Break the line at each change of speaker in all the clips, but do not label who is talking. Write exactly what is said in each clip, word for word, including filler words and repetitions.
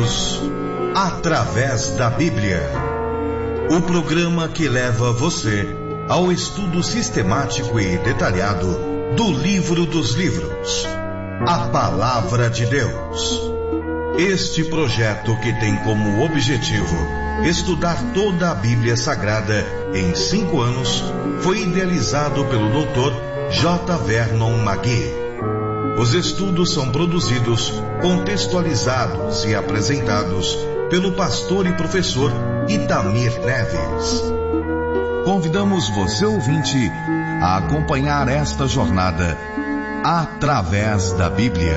ouvirmos Através da Bíblia, o programa que leva você ao estudo sistemático e detalhado do livro dos livros, a Palavra de Deus. Este projeto, que tem como objetivo estudar toda a Bíblia Sagrada em cinco anos, foi idealizado pelo doutor J. Vernon McGee. Os estudos são produzidos, contextualizados e apresentados pelo pastor e professor Itamir Neves. Convidamos você, ouvinte, a acompanhar esta jornada através da Bíblia.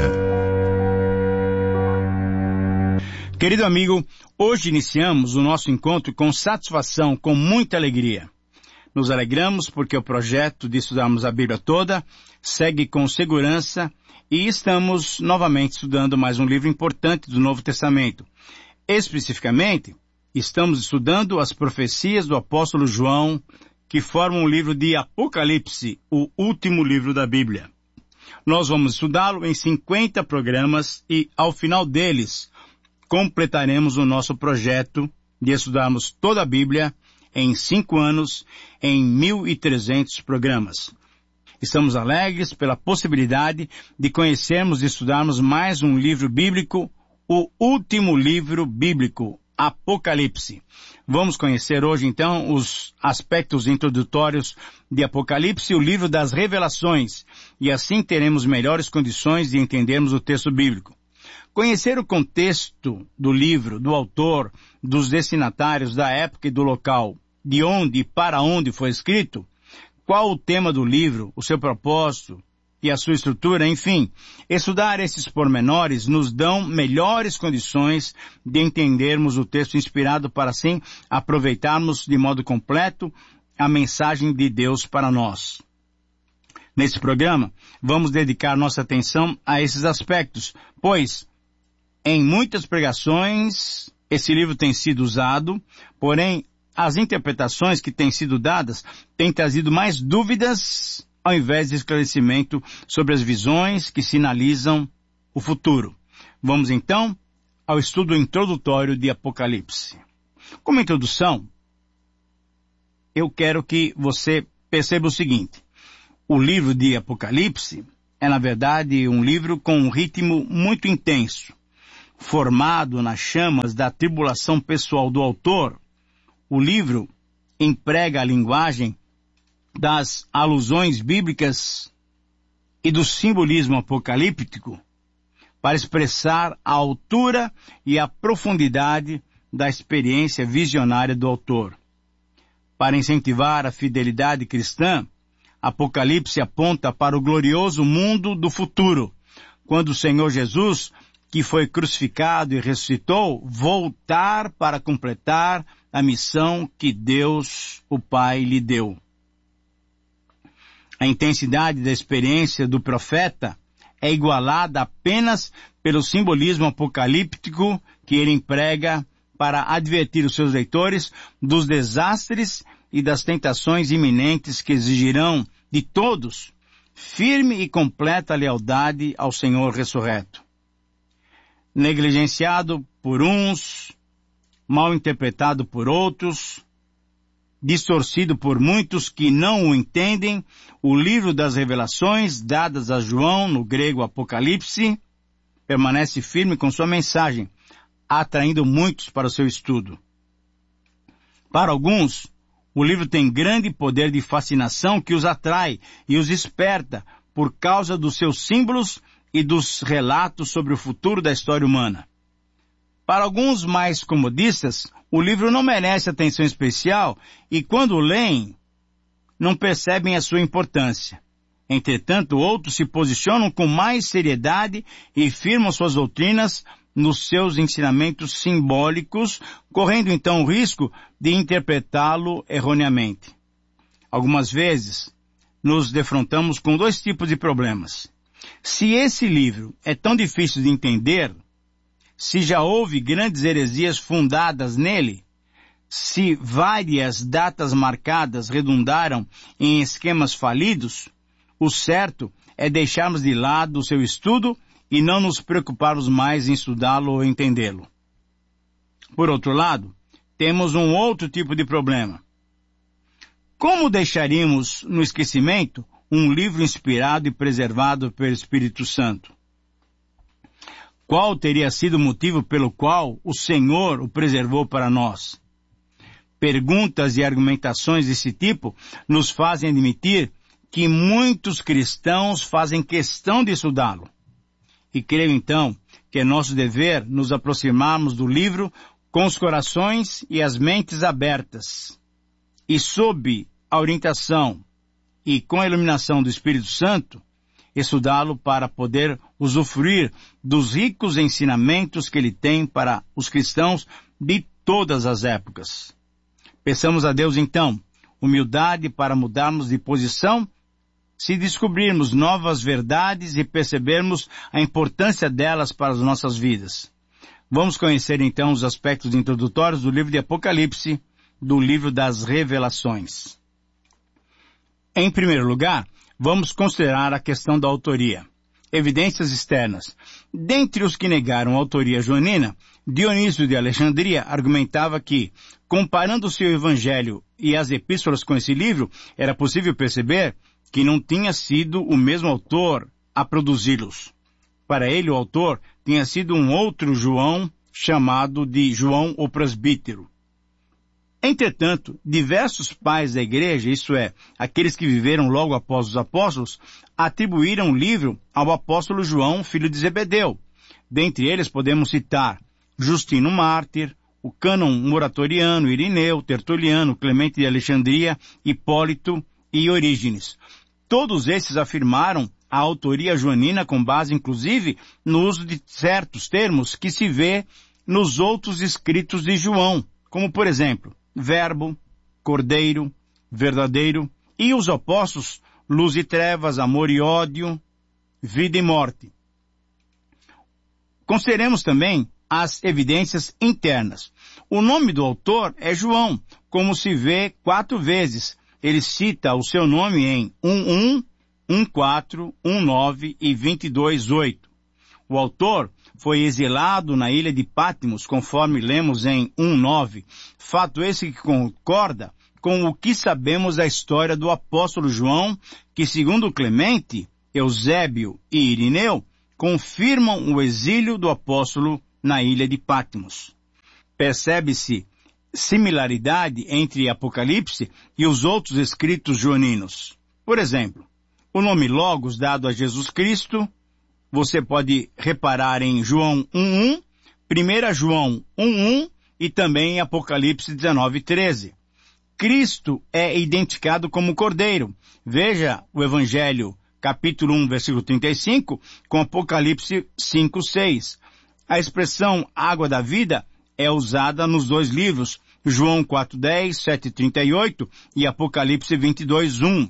Querido amigo, hoje iniciamos o nosso encontro com satisfação, com muita alegria. Nos alegramos porque o projeto de estudarmos a Bíblia toda segue com segurança e estamos novamente estudando mais um livro importante do Novo Testamento. Especificamente, estamos estudando as profecias do apóstolo João, que formam o livro de Apocalipse, o último livro da Bíblia. Nós vamos estudá-lo em cinquenta programas e, ao final deles, completaremos o nosso projeto de estudarmos toda a Bíblia em cinco anos, em mil e trezentos programas. Estamos alegres pela possibilidade de conhecermos e estudarmos mais um livro bíblico, o último livro bíblico, Apocalipse. Vamos conhecer hoje, então, os aspectos introdutórios de Apocalipse, o livro das revelações, e assim teremos melhores condições de entendermos o texto bíblico. Conhecer o contexto do livro, do autor, dos destinatários, da época e do local, de onde e para onde foi escrito, qual o tema do livro, o seu propósito e a sua estrutura, enfim, estudar esses pormenores nos dão melhores condições de entendermos o texto inspirado para assim aproveitarmos de modo completo a mensagem de Deus para nós. Nesse programa, vamos dedicar nossa atenção a esses aspectos, pois, em muitas pregações, esse livro tem sido usado, porém, as interpretações que têm sido dadas têm trazido mais dúvidas ao invés de esclarecimento sobre as visões que sinalizam o futuro. Vamos então ao estudo introdutório de Apocalipse. Como introdução, eu quero que você perceba o seguinte: o livro de Apocalipse é, na verdade, um livro com um ritmo muito intenso, formado nas chamas da tribulação pessoal do autor. O livro emprega a linguagem das alusões bíblicas e do simbolismo apocalíptico para expressar a altura e a profundidade da experiência visionária do autor. Para incentivar a fidelidade cristã, Apocalipse aponta para o glorioso mundo do futuro, quando o Senhor Jesus, que foi crucificado e ressuscitou, voltar para completar a missão que Deus, o Pai, lhe deu. A intensidade da experiência do profeta é igualada apenas pelo simbolismo apocalíptico que ele emprega para advertir os seus leitores dos desastres e das tentações iminentes que exigirão de todos firme e completa lealdade ao Senhor ressurreto. Negligenciado por uns, mal interpretado por outros, distorcido por muitos que não o entendem, o livro das revelações dadas a João, no grego Apocalipse, permanece firme com sua mensagem, atraindo muitos para o seu estudo. Para alguns, o livro tem grande poder de fascinação que os atrai e os esperta por causa dos seus símbolos e dos relatos sobre o futuro da história humana. Para alguns mais comodistas, o livro não merece atenção especial e, quando o leem, não percebem a sua importância. Entretanto, outros se posicionam com mais seriedade e firmam suas doutrinas nos seus ensinamentos simbólicos, correndo então o risco de interpretá-lo erroneamente. Algumas vezes, nos defrontamos com dois tipos de problemas. Se esse livro é tão difícil de entender, se já houve grandes heresias fundadas nele, se várias datas marcadas redundaram em esquemas falidos, o certo é deixarmos de lado o seu estudo e não nos preocuparmos mais em estudá-lo ou entendê-lo. Por outro lado, temos um outro tipo de problema. Como deixaríamos no esquecimento um livro inspirado e preservado pelo Espírito Santo? Qual teria sido o motivo pelo qual o Senhor o preservou para nós? Perguntas e argumentações desse tipo nos fazem admitir que muitos cristãos fazem questão de estudá-lo. E creio então que é nosso dever nos aproximarmos do livro com os corações e as mentes abertas e sob a orientação e com a iluminação do Espírito Santo, estudá-lo para poder usufruir dos ricos ensinamentos que ele tem para os cristãos de todas as épocas. Peçamos a Deus então humildade para mudarmos de posição se descobrirmos novas verdades e percebermos a importância delas para as nossas vidas. Vamos conhecer então os aspectos introdutórios do livro de Apocalipse, do livro das Revelações. Em primeiro lugar, vamos considerar a questão da autoria. Evidências externas. Dentre os que negaram a autoria joanina, Dionísio de Alexandria argumentava que, comparando o seu evangelho e as epístolas com esse livro, era possível perceber que não tinha sido o mesmo autor a produzi-los. Para ele, o autor tinha sido um outro João, chamado de João o Presbítero. Entretanto, diversos pais da igreja, isto é, aqueles que viveram logo após os apóstolos, atribuíram o livro ao apóstolo João, filho de Zebedeu. Dentre eles podemos citar Justino Mártir, o cânon moratoriano, Irineu, Tertuliano, Clemente de Alexandria, Hipólito e Orígenes. Todos esses afirmaram a autoria joanina com base, inclusive, no uso de certos termos que se vê nos outros escritos de João, como, por exemplo, verbo, cordeiro, verdadeiro, e os opostos, luz e trevas, amor e ódio, vida e morte. Consideremos também as evidências internas. O nome do autor é João, como se vê quatro vezes. Ele cita o seu nome em um um, um quatro, um nove e vinte e dois, oito. O autor foi exilado na ilha de Patmos, conforme lemos em um nove. Fato esse que concorda com o que sabemos da história do apóstolo João, que segundo Clemente, Eusébio e Irineu, confirmam o exílio do apóstolo na ilha de Patmos. Percebe-se similaridade entre Apocalipse e os outros escritos joaninos. Por exemplo, o nome Logos dado a Jesus Cristo, você pode reparar em João um um, primeiro João um um e também em Apocalipse dezenove, treze. Cristo é identificado como Cordeiro. Veja o Evangelho, capítulo um, versículo trinta e cinco, com Apocalipse cinco, seis. A expressão água da vida é usada nos dois livros, João quatro, dez, sete, trinta e oito e Apocalipse vinte e dois, um.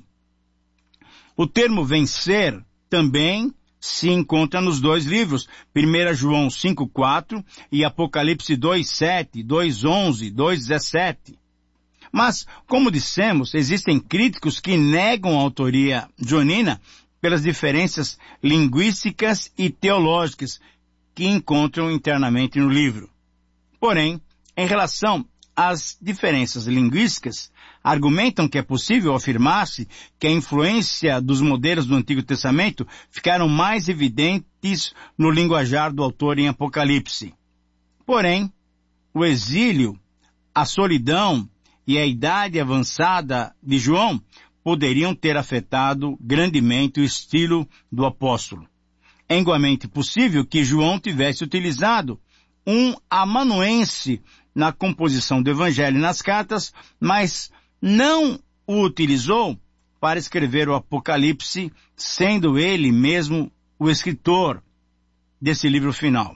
O termo vencer também se encontra nos dois livros, primeiro João cinco, quatro e Apocalipse dois, sete, dois, onze, dois, dezessete. Mas, como dissemos, existem críticos que negam a autoria joanina pelas diferenças linguísticas e teológicas que encontram internamente no livro. Porém, em relação às diferenças linguísticas, argumentam que é possível afirmar-se que a influência dos modelos do Antigo Testamento ficaram mais evidentes no linguajar do autor em Apocalipse. Porém, o exílio, a solidão e a idade avançada de João poderiam ter afetado grandemente o estilo do apóstolo. É igualmente possível que João tivesse utilizado um amanuense na composição do Evangelho e nas cartas, mas não o utilizou para escrever o Apocalipse, sendo ele mesmo o escritor desse livro final.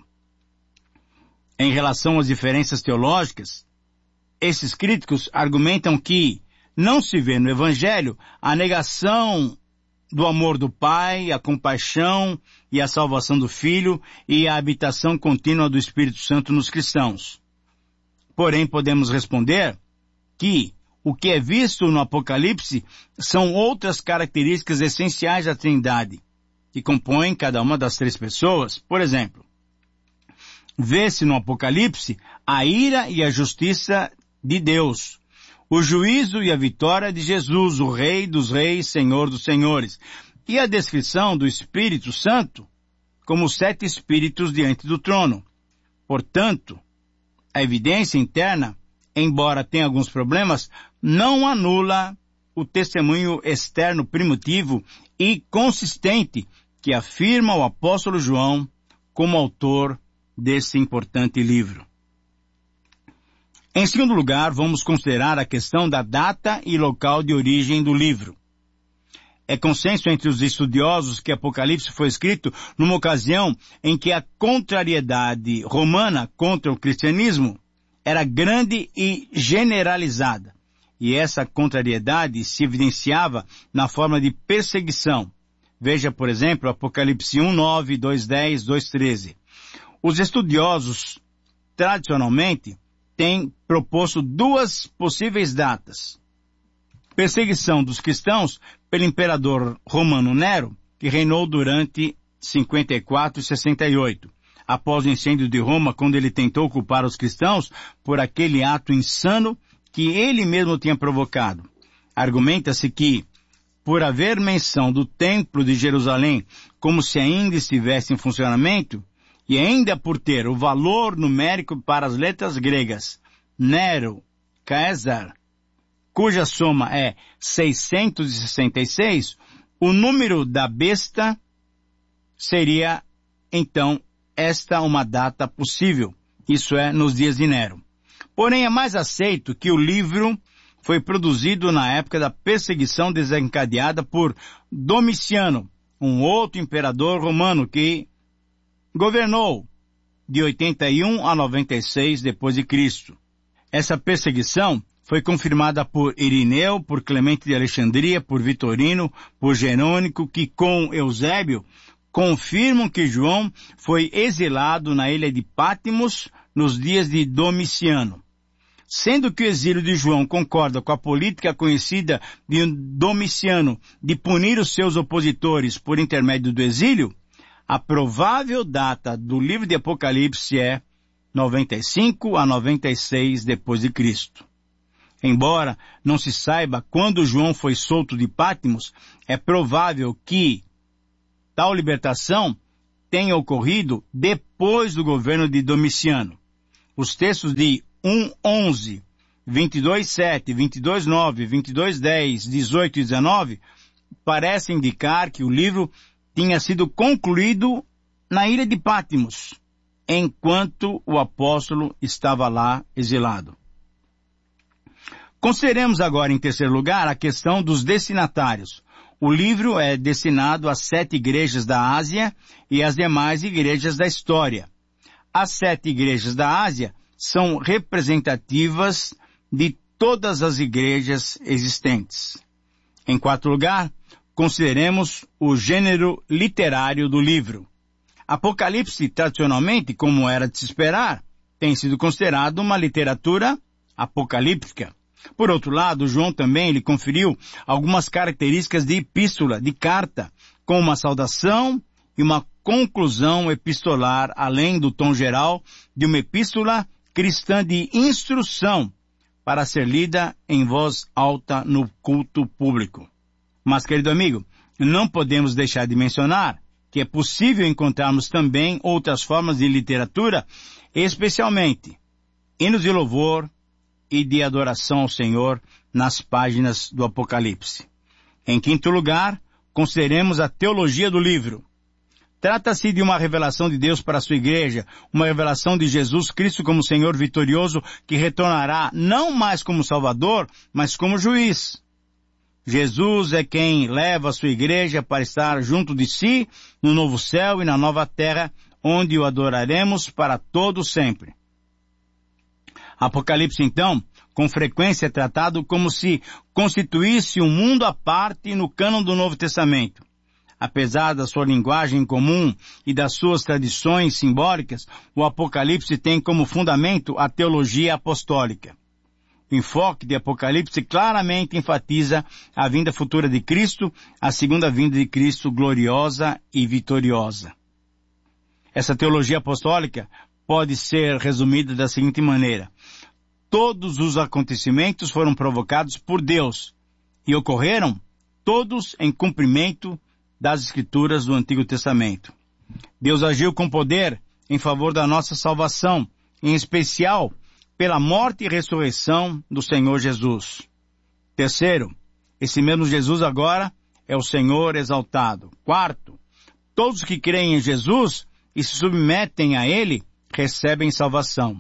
Em relação às diferenças teológicas, esses críticos argumentam que não se vê no Evangelho a negação do amor do Pai, a compaixão e a salvação do Filho e a habitação contínua do Espírito Santo nos cristãos. Porém, podemos responder que o que é visto no Apocalipse são outras características essenciais da Trindade, que compõem cada uma das três pessoas. Por exemplo, vê-se no Apocalipse a ira e a justiça de Deus, o juízo e a vitória de Jesus, o Rei dos Reis, Senhor dos Senhores, e a descrição do Espírito Santo como sete espíritos diante do trono. Portanto, a evidência interna, embora tenha alguns problemas, não anula o testemunho externo primitivo e consistente que afirma o apóstolo João como autor desse importante livro. Em segundo lugar, vamos considerar a questão da data e local de origem do livro. É consenso entre os estudiosos que Apocalipse foi escrito numa ocasião em que a contrariedade romana contra o cristianismo era grande e generalizada. E essa contrariedade se evidenciava na forma de perseguição. Veja, por exemplo, Apocalipse um, nove, dois, dez, dois, treze. Os estudiosos, tradicionalmente, têm proposto duas possíveis datas. Perseguição dos cristãos pelo imperador romano Nero, que reinou durante cinquenta e quatro e sessenta e oito, após o incêndio de Roma, quando ele tentou culpar os cristãos por aquele ato insano que ele mesmo tinha provocado. Argumenta-se que, por haver menção do Templo de Jerusalém como se ainda estivesse em funcionamento, e ainda por ter o valor numérico para as letras gregas, Nero, Caesar, cuja soma é seiscentos e sessenta e seis, o número da besta seria, então, esta uma data possível, isso é, nos dias de Nero. Porém, é mais aceito que o livro foi produzido na época da perseguição desencadeada por Domiciano, um outro imperador romano que governou de oitenta e um a noventa e seis depois de Cristo. Essa perseguição foi confirmada por Irineu, por Clemente de Alexandria, por Vitorino, por Jerônico, que com Eusébio confirmam que João foi exilado na ilha de Patmos nos dias de Domiciano. Sendo que o exílio de João concorda com a política conhecida de Domiciano de punir os seus opositores por intermédio do exílio, a provável data do livro de Apocalipse é noventa e cinco a noventa e seis depois de Cristo. Embora não se saiba quando João foi solto de Patmos, é provável que tal libertação tenha ocorrido depois do governo de Domiciano. Os textos de um, onze, vinte e dois, sete, vinte e dois, nove, vinte e dois, dez, dezoito e dezenove parecem indicar que o livro tinha sido concluído na ilha de Patmos, enquanto o apóstolo estava lá exilado. Consideremos agora, em terceiro lugar, a questão dos destinatários. O livro é destinado às sete igrejas da Ásia e às demais igrejas da história. As sete igrejas da Ásia são representativas de todas as igrejas existentes. Em quarto lugar, consideremos o gênero literário do livro. Apocalipse, tradicionalmente, como era de se esperar, tem sido considerado uma literatura apocalíptica. Por outro lado, João também lhe conferiu algumas características de epístola, de carta, com uma saudação e uma conclusão epistolar, além do tom geral de uma epístola cristã de instrução para ser lida em voz alta no culto público. Mas, querido amigo, não podemos deixar de mencionar que é possível encontrarmos também outras formas de literatura, especialmente hinos de louvor e de adoração ao Senhor nas páginas do Apocalipse. Em quinto lugar, consideremos a teologia do livro. Trata-se de uma revelação de Deus para a sua igreja, uma revelação de Jesus Cristo como Senhor vitorioso que retornará não mais como Salvador, mas como juiz. Jesus é quem leva a sua igreja para estar junto de si no novo céu e na nova terra, onde o adoraremos para todo sempre. Apocalipse, então, com frequência é tratado como se constituísse um mundo à parte no cânon do Novo Testamento. Apesar da sua linguagem comum e das suas tradições simbólicas, o Apocalipse tem como fundamento a teologia apostólica. O enfoque de Apocalipse claramente enfatiza a vinda futura de Cristo, a segunda vinda de Cristo gloriosa e vitoriosa. Essa teologia apostólica pode ser resumida da seguinte maneira: todos os acontecimentos foram provocados por Deus e ocorreram todos em cumprimento das Escrituras do Antigo Testamento. Deus agiu com poder em favor da nossa salvação, em especial pela morte e ressurreição do Senhor Jesus. Terceiro, esse mesmo Jesus agora é o Senhor exaltado. Quarto, todos que creem em Jesus e se submetem a Ele recebem salvação.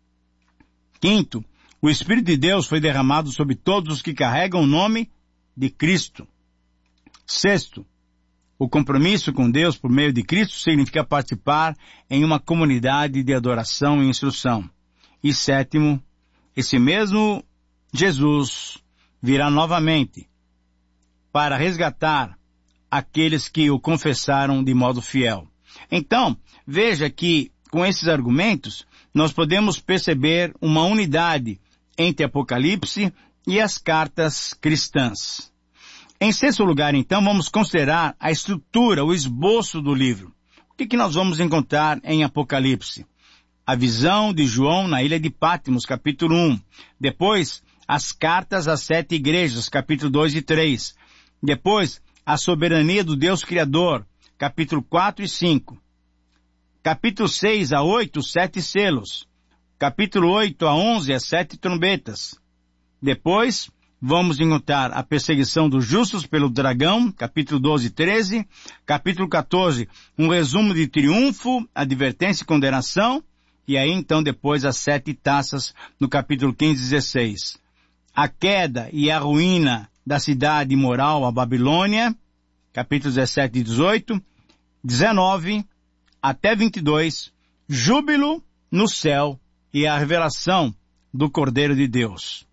Quinto, o Espírito de Deus foi derramado sobre todos os que carregam o nome de Cristo. Sexto, o compromisso com Deus por meio de Cristo significa participar em uma comunidade de adoração e instrução. E sétimo, esse mesmo Jesus virá novamente para resgatar aqueles que o confessaram de modo fiel. Então, veja que com esses argumentos nós podemos perceber uma unidade entre Apocalipse e as cartas cristãs. Em sexto lugar, então, vamos considerar a estrutura, o esboço do livro. O que, que nós vamos encontrar em Apocalipse? A visão de João na ilha de Patmos, capítulo um. Depois, as cartas às sete igrejas, capítulo dois e três. Depois, a soberania do Deus Criador, capítulo quatro e cinco. Capítulo seis a oito, os sete selos. Capítulo oito a onze, as sete trombetas. Depois, vamos encontrar a perseguição dos justos pelo dragão, capítulo doze e treze. Capítulo quatorze, um resumo de triunfo, advertência e condenação. E aí, então, depois, as sete taças, no capítulo quinze e dezesseis. A queda e a ruína da cidade imoral, a Babilônia, capítulos dezessete e dezoito. dezenove até vinte e dois, júbilo no céu e a revelação do Cordeiro de Deus.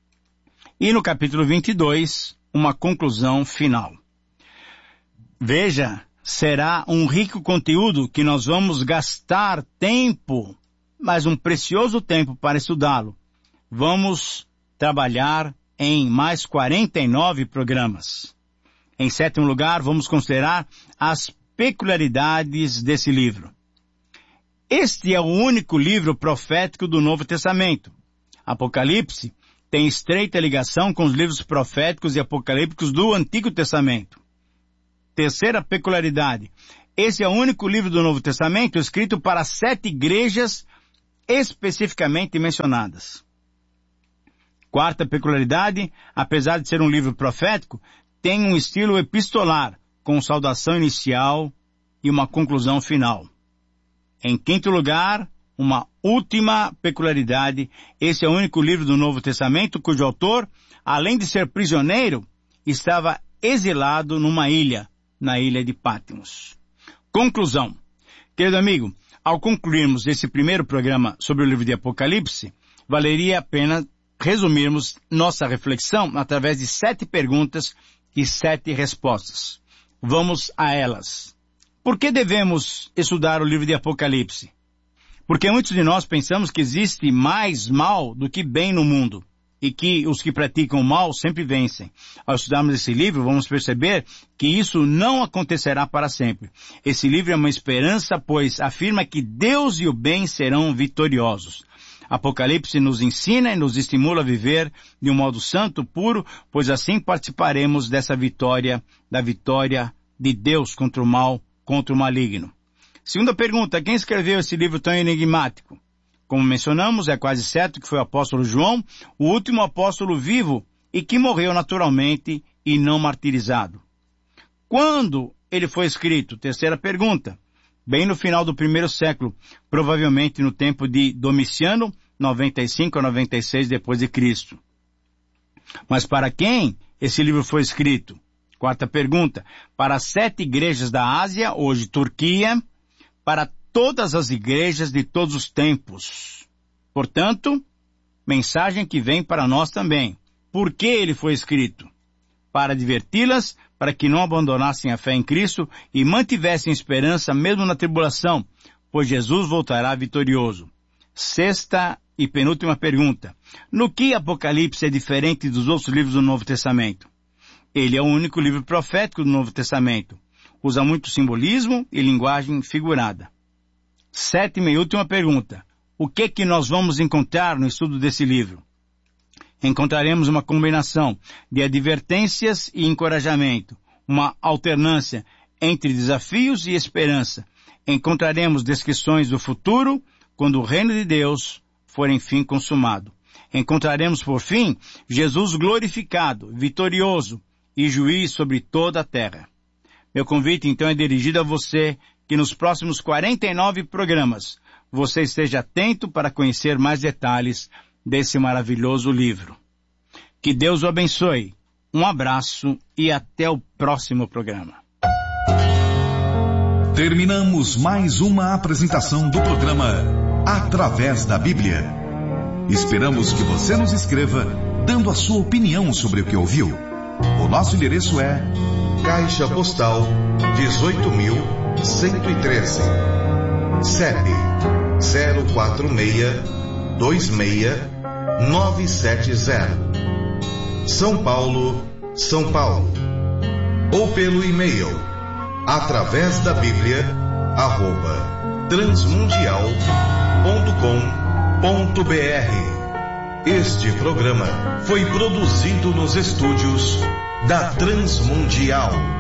E no capítulo vinte e dois, uma conclusão final. Veja, será um rico conteúdo que nós vamos gastar tempo, mas um precioso tempo para estudá-lo. Vamos trabalhar em mais quarenta e nove programas. Em sétimo lugar, vamos considerar as peculiaridades desse livro. Este é o único livro profético do Novo Testamento. Apocalipse tem estreita ligação com os livros proféticos e apocalípticos do Antigo Testamento. Terceira peculiaridade. Esse é o único livro do Novo Testamento escrito para sete igrejas especificamente mencionadas. Quarta peculiaridade, apesar de ser um livro profético, tem um estilo epistolar, com saudação inicial e uma conclusão final. Em quinto lugar, uma última peculiaridade, esse é o único livro do Novo Testamento cujo autor, além de ser prisioneiro, estava exilado numa ilha, na ilha de Patmos. Conclusão. Querido amigo, ao concluirmos esse primeiro programa sobre o livro de Apocalipse, valeria a pena resumirmos nossa reflexão através de sete perguntas e sete respostas. Vamos a elas. Por que devemos estudar o livro de Apocalipse? Porque muitos de nós pensamos que existe mais mal do que bem no mundo e que os que praticam o mal sempre vencem. Ao estudarmos esse livro, vamos perceber que isso não acontecerá para sempre. Esse livro é uma esperança, pois afirma que Deus e o bem serão vitoriosos. Apocalipse nos ensina e nos estimula a viver de um modo santo, puro, pois assim participaremos dessa vitória, da vitória de Deus contra o mal, contra o maligno. Segunda pergunta, quem escreveu esse livro tão enigmático? Como mencionamos, é quase certo que foi o apóstolo João, o último apóstolo vivo e que morreu naturalmente e não martirizado. Quando ele foi escrito? Terceira pergunta. Bem no final do primeiro século, provavelmente no tempo de Domiciano, noventa e cinco a noventa e seis depois de Cristo. Mas para quem esse livro foi escrito? Quarta pergunta. Para as sete igrejas da Ásia, hoje Turquia, para todas as igrejas de todos os tempos. Portanto, mensagem que vem para nós também. Por que ele foi escrito? Para adverti-las, para que não abandonassem a fé em Cristo e mantivessem esperança mesmo na tribulação, pois Jesus voltará vitorioso. Sexta e penúltima pergunta. No que Apocalipse é diferente dos outros livros do Novo Testamento? Ele é o único livro profético do Novo Testamento. Usa muito simbolismo e linguagem figurada. Sétima e última pergunta. O que que nós vamos encontrar no estudo desse livro? Encontraremos uma combinação de advertências e encorajamento, uma alternância entre desafios e esperança. Encontraremos descrições do futuro, quando o reino de Deus for enfim consumado. Encontraremos, por fim, Jesus glorificado, vitorioso e juiz sobre toda a terra. Meu convite, então, é dirigido a você que nos próximos quarenta e nove programas você esteja atento para conhecer mais detalhes desse maravilhoso livro. Que Deus o abençoe. Um abraço e até o próximo programa.
Terminamos mais uma apresentação do programa Através da Bíblia. Esperamos que você nos escreva dando a sua opinião sobre o que ouviu. O nosso endereço é Caixa Postal dezoito mil cento e treze, C E P zero quatro seis dois seis nove sete zero, São Paulo, São Paulo. Ou pelo e-mail através da Bíblia arroba transmundial ponto com ponto br. Este programa foi produzido nos estúdios da Transmundial.